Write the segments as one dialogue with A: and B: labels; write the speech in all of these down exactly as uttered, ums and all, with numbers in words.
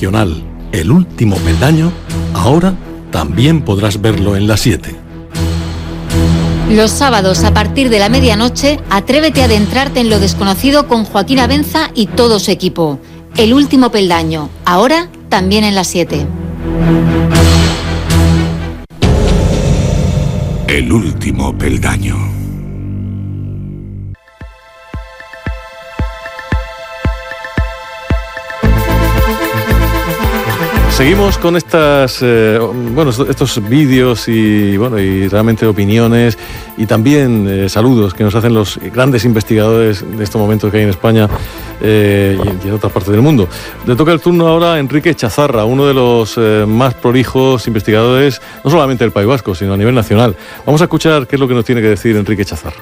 A: nacional, El último peldaño, ahora también podrás verlo en La siete.
B: Los sábados a partir de la medianoche, atrévete a adentrarte en lo desconocido con Joaquín Abenza y todo su equipo. El último peldaño, ahora también en La siete.
C: El último peldaño.
D: Seguimos con estas, eh, bueno, estos vídeos y, bueno, y realmente opiniones y también eh, saludos que nos hacen los grandes investigadores de estos momentos que hay en España eh, y, en, y en otras partes del mundo. Le toca el turno ahora a Enrique Chazarra, uno de los eh, más prolijos investigadores, no solamente del País Vasco, sino a nivel nacional. Vamos a escuchar qué es lo que nos tiene que decir Enrique Chazarra.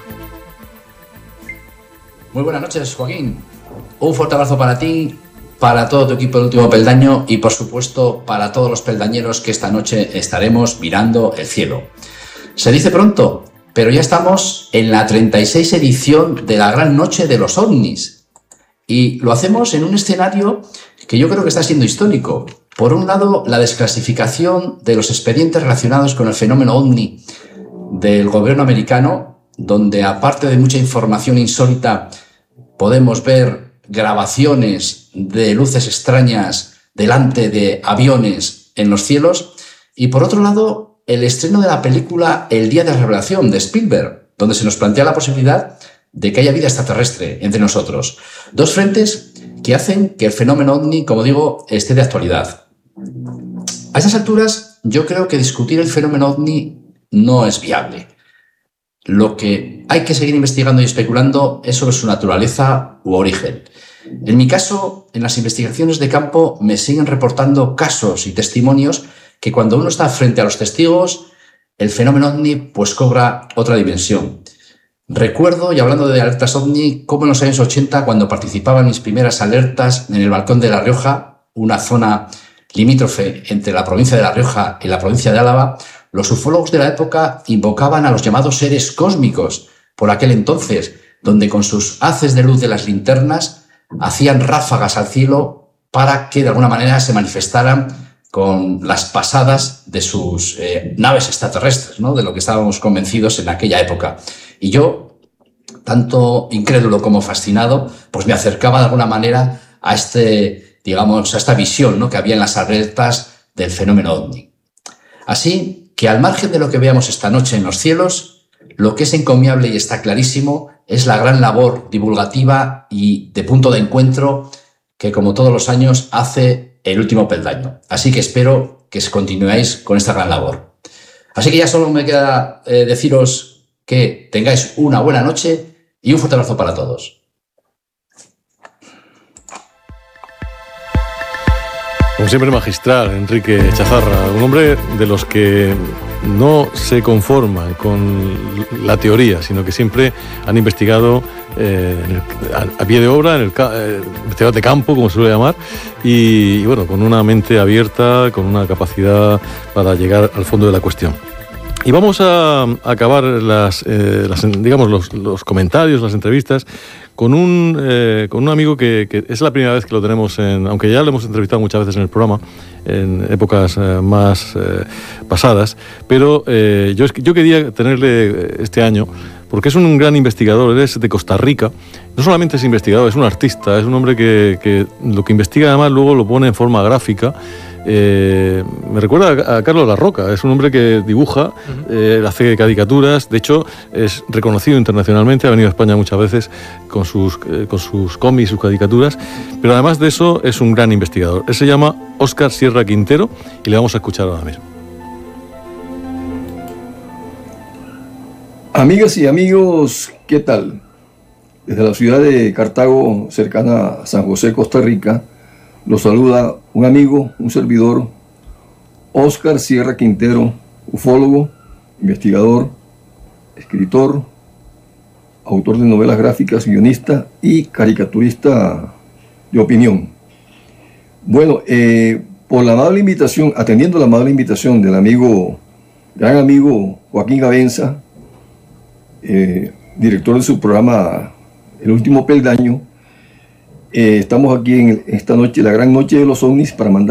E: Muy buenas noches, Joaquín. Un fuerte abrazo para ti, para todo tu equipo del último peldaño y, por supuesto, para todos los peldañeros que esta noche estaremos mirando el cielo. Se dice pronto, pero ya estamos en la treinta y seis edición de la Gran Noche de los OVNIs. Y lo hacemos en un escenario que yo creo que está siendo histórico. Por un lado, la desclasificación de los expedientes relacionados con el fenómeno OVNI del gobierno americano, donde, aparte de mucha información insólita, podemos ver grabaciones de luces extrañas delante de aviones en los cielos. Y por otro lado, el estreno de la película El día de la revelación de Spielberg, donde se nos plantea la posibilidad de que haya vida extraterrestre entre nosotros. Dos frentes que hacen que el fenómeno OVNI, como digo, esté de actualidad. A estas alturas, yo creo que discutir el fenómeno OVNI no es viable. Lo que hay que seguir investigando y especulando es sobre su naturaleza u origen. En mi caso, en las investigaciones de campo me siguen reportando casos y testimonios que cuando uno está frente a los testigos, el fenómeno OVNI pues cobra otra dimensión. Recuerdo, y hablando de alertas OVNI, cómo en los años ochenta, cuando participaba en mis primeras alertas en el Balcón de La Rioja, una zona limítrofe entre la provincia de La Rioja y la provincia de Álava, los ufólogos de la época invocaban a los llamados seres cósmicos, por aquel entonces, donde con sus haces de luz de las linternas hacían ráfagas al cielo para que de alguna manera se manifestaran con las pasadas de sus eh, naves extraterrestres, ¿no? De lo que estábamos convencidos en aquella época. Y yo, tanto incrédulo como fascinado, pues me acercaba de alguna manera a este, digamos, a esta visión, ¿no?, que había en las alertas del fenómeno OVNI. Así que, al margen de lo que veamos esta noche en los cielos, lo que es encomiable y está clarísimo es la gran labor divulgativa y de punto de encuentro que, como todos los años, hace El último peldaño. Así que espero que continuéis con esta gran labor. Así que ya solo me queda eh, deciros que tengáis una buena noche y un fuerte abrazo para todos.
D: Como siempre, magistral, Enrique Chazarra, un hombre de los que no se conforman con la teoría, sino que siempre han investigado eh, en el, a, a pie de obra, en el eh, investigador de campo, como se suele llamar, y, y bueno, con una mente abierta, con una capacidad para llegar al fondo de la cuestión. Y vamos a, a acabar las, eh, las, digamos, los, los comentarios, las entrevistas, con un, eh, con un amigo que, que es la primera vez que lo tenemos, en, aunque ya lo hemos entrevistado muchas veces en el programa, en épocas eh, más eh, pasadas, pero eh, yo, yo quería tenerle este año, porque es un gran investigador, él es de Costa Rica. No solamente es investigador, es un artista, es un hombre que, que lo que investiga además luego lo pone en forma gráfica. Eh, me recuerda a Carlos La Roca, es un hombre que dibuja, uh-huh. eh, hace caricaturas, de hecho es reconocido internacionalmente, ha venido a España muchas veces con sus, eh, con sus cómics, sus caricaturas, pero además de eso es un gran investigador. Él se llama Óscar Sierra Quintero y le vamos a escuchar ahora mismo.
F: Amigas y amigos, ¿qué tal? Desde la ciudad de Cartago, cercana a San José, Costa Rica, los saluda un amigo, un servidor, Óscar Sierra Quintero, ufólogo, investigador, escritor, autor de novelas gráficas, guionista y caricaturista de opinión. Bueno, eh, por la amable invitación, atendiendo la amable invitación del amigo, gran amigo Joaquín Abenza, eh, director de su programa El Último Peldaño, Eh, estamos aquí en esta noche, la gran noche de los ovnis, para mandar